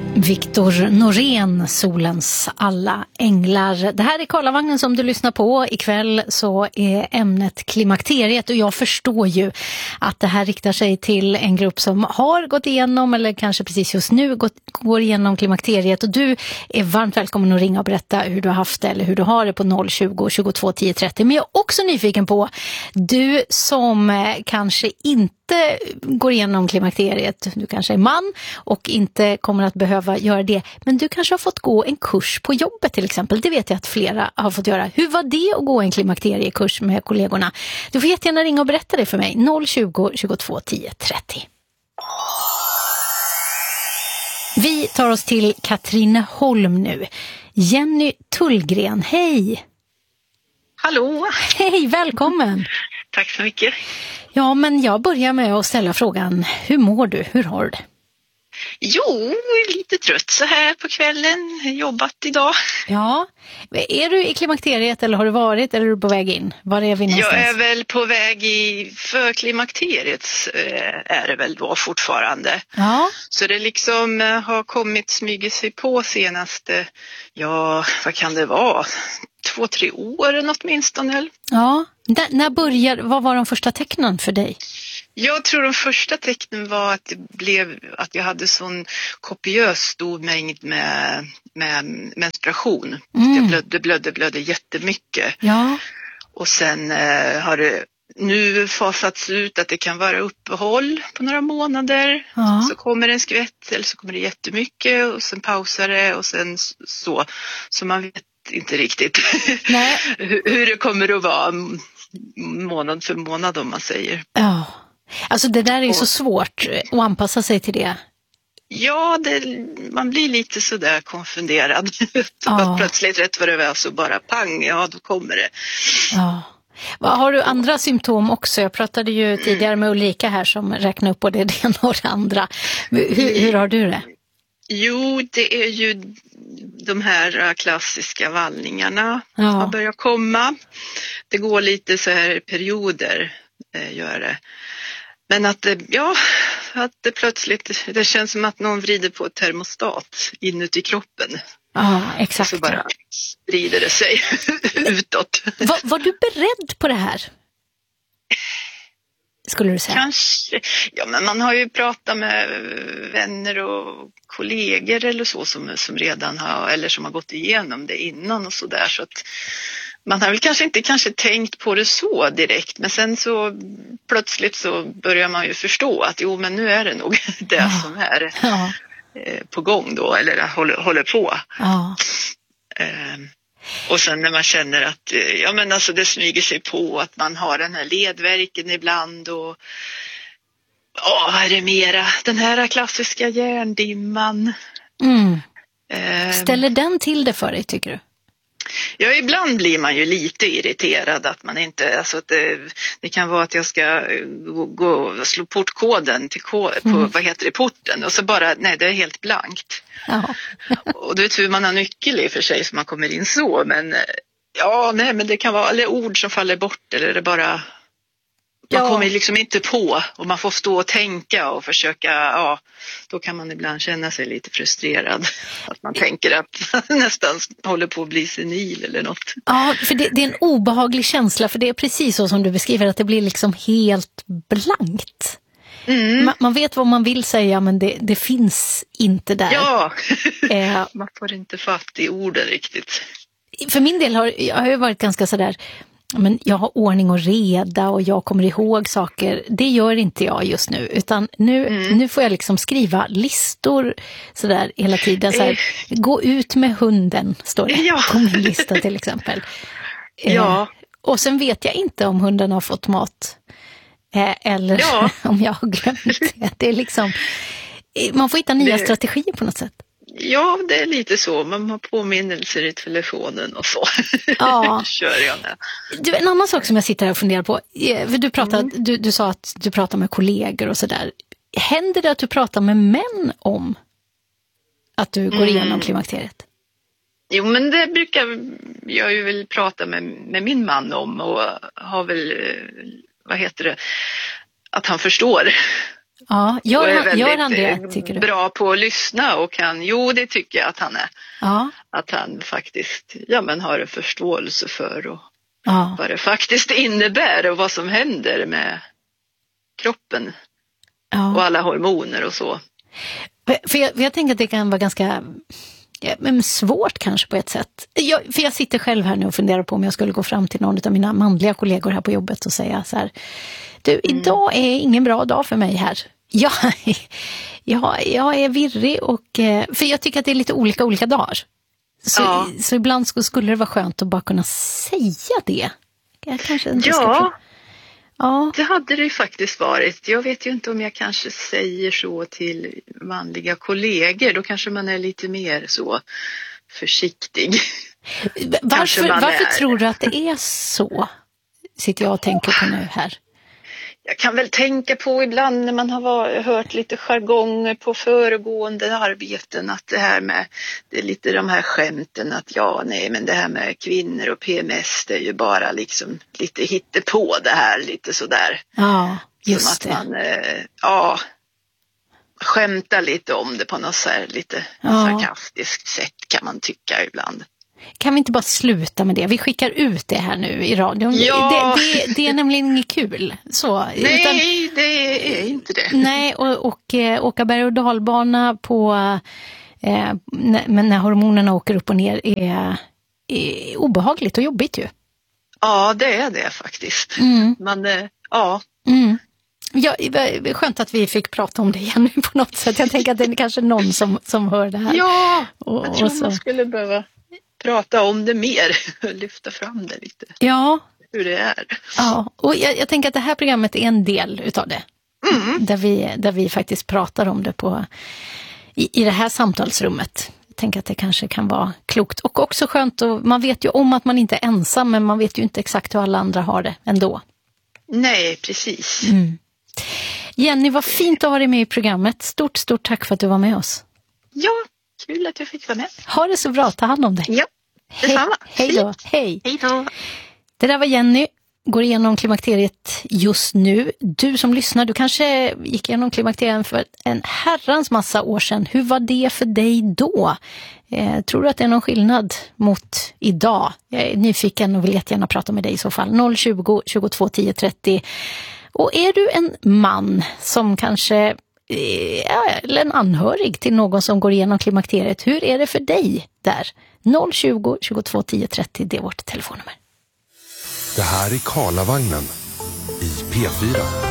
Viktor Norén, Solens alla änglar. Det här är Karlavagnen som du lyssnar på. Ikväll så är ämnet klimakteriet och jag förstår ju att det här riktar sig till en grupp som har gått igenom eller kanske precis just nu går igenom klimakteriet, och du är varmt välkommen att ringa och berätta hur du har haft det eller hur du har det på 020 22 10 30. Men jag är också nyfiken på, du som kanske inte går igenom klimakteriet, du kanske är man och inte kommer att behöva göra det, men du kanske har fått gå en kurs på jobbet till exempel. Det vet jag att flera har fått göra. Hur var det att gå en klimakteriekurs med kollegorna? Du får jättegärna ringa och berätta det för mig. 020 22 10 30. Vi tar oss till Katrineholm nu. Jenny Tullgren, hej! Hallå! Hej, välkommen! Tack så mycket. Ja, men jag börjar med att ställa frågan, hur mår du? Hur har du det? Jo, lite trött så här på kvällen. Jobbat idag. Ja, är du i klimakteriet eller har du varit eller är du på väg in? Var är vi någonstans? Jag är väl på väg för klimakteriet är det väl då fortfarande. Ja. Så det liksom har smugit sig på senaste, ja vad kan det vara? 2-3 år åtminstone. Ja, vad var de första tecknen för dig? Jag tror de första tecknen var att jag hade sån kopiös stor mängd med menstruation. Jag blödde jättemycket. Ja. Och sen har det nu fasats ut att det kan vara uppehåll på några månader. Ja. Så kommer det en skvätt eller så kommer det jättemycket och sen pausar det och sen så man vet inte riktigt hur det kommer att vara månad för månad om man säger. Ja, alltså det där är ju så svårt att anpassa sig till det. Ja, man blir lite sådär konfunderad. Ja. Plötsligt rätt vad det var så bara pang, ja då kommer det. Ja. Har du andra symptom också? Jag pratade ju tidigare med Ulrika här som räknade upp både det ena och det andra. Hur har du det? Jo, det är ju de här klassiska vallningarna som har börjat komma. Det går lite så här perioder, gör det. Men att det plötsligt, det känns som att någon vrider på ett termostat inuti kroppen. Ja, exakt. Så bara sprider det sig utåt. Var du beredd på det här? Skulle du säga? Kanske. Ja, men man har ju pratat med vänner och kollegor eller så som redan som har gått igenom det innan och sådär. Så att man har väl kanske inte tänkt på det så direkt. Men sen så plötsligt så börjar man ju förstå att jo, men nu är det nog det som är på gång då. Eller håller på. Ja. Och sen när man känner att det smyger sig på att man har den här ledvärken ibland och vad är det mera? Den här klassiska hjärndimman. Ställer den till det för dig, tycker du? Ja, ibland blir man ju lite irriterad att man inte, alltså att det kan vara att jag ska gå och slå portkoden på porten och så bara, nej det är helt blankt. Ja. Och du vet hur man har nyckel i för sig så man kommer in så, men men det kan vara eller ord som faller bort eller det bara man kommer liksom inte på och man får stå och tänka och försöka, då kan man ibland känna sig lite frustrerad. Att man tänker att nästan håller på att bli senil eller något. Ja, för det är en obehaglig känsla, för det är precis så som du beskriver, att det blir liksom helt blankt. Man vet vad man vill säga, men det finns inte där. Ja, man får inte fatt i orden riktigt. För min del har jag varit ganska sådär, men jag har ordning och reda och jag kommer ihåg saker. Det gör inte jag just nu, utan nu får jag liksom skriva listor sådär hela tiden. Så här, gå ut med hunden, står det på min lista till exempel. Och sen vet jag inte om hunden har fått mat eller om jag har glömt det. Det är liksom, man får hitta nya strategier på något sätt. Ja, det är lite så. Man har påminnelser i telefonen och så. Ja. Kör jag med. Du, en annan sak som jag sitter här och funderar på. För du sa att du pratar med kollegor och sådär. Händer det att du pratar med män om att du går igenom klimakteriet? Jo, men det brukar jag ju väl prata med min man om och har väl, att han förstår Ja, gör han det, tycker du? Bra på att lyssna och det tycker jag att han är. Ja. Att han faktiskt har en förståelse för och Ja. vad det faktiskt innebär och vad som händer med kroppen och alla hormoner och så. För jag tänker att det kan vara ganska svårt kanske på ett sätt. För jag sitter själv här nu och funderar på om jag skulle gå fram till någon av mina manliga kollegor här på jobbet och säga så här: du, idag är ingen bra dag för mig här. Jag är virrig och för jag tycker att det är lite olika dagar. Så ibland skulle det vara skönt att bara kunna säga det. Jag kanske inte ska... Ja, det hade det ju faktiskt varit. Jag vet ju inte om jag kanske säger så till manliga kollegor. Då kanske man är lite mer så försiktig. Varför tror du att det är så? Sitter jag och tänker på nu här. Jag kan väl tänka på ibland när man har hört lite jargonger på föregående arbeten att det är lite de här skämten att men det här med kvinnor och PMS det är ju bara liksom lite hittepå det här lite sådär. Ja, just som att man skämtar lite om det på något så här lite sarkastiskt sätt kan man tycka ibland. Kan vi inte bara sluta med det? Vi skickar ut det här nu i radion. Ja. Det är nämligen inget kul. Så, nej, det är inte det. Nej, och åka berg- och dalbana på när hormonerna åker upp och ner är obehagligt och jobbigt ju. Ja, det är det faktiskt. Ja, skönt att vi fick prata om det igen nu på något sätt. Jag tänker att det är kanske någon som hör det här. Ja, jag tror man skulle behöva prata om det mer, lyfta fram det lite. Ja. Hur det är. Ja, och jag tänker att det här programmet är en del utav det. Där vi faktiskt pratar om det i det här samtalsrummet. Jag tänker att det kanske kan vara klokt och också skönt. Och man vet ju om att man inte är ensam, men man vet ju inte exakt hur alla andra har det ändå. Nej, precis. Jenny, vad fint att ha dig med i programmet. Stort tack för att du var med oss. Ja, kul att jag fick vara med. Ha det så bra, ta hand om dig. Ja, detsamma. Hej då. Hej. Hej då. Det där var Jenny, går igenom klimakteriet just nu. Du som lyssnar, du kanske gick igenom klimakteriet för en herrans massa år sedan. Hur var det för dig då? Tror du att det är någon skillnad mot idag? Jag är nyfiken och vill jättegärna prata med dig i så fall. 020 22 10 30. Och är du en man som kanske eller en anhörig till någon som går igenom klimakteriet, hur är det för dig där? 020 22 10 30, det är vårt telefonnummer. Det här är Karlavagnen i P4.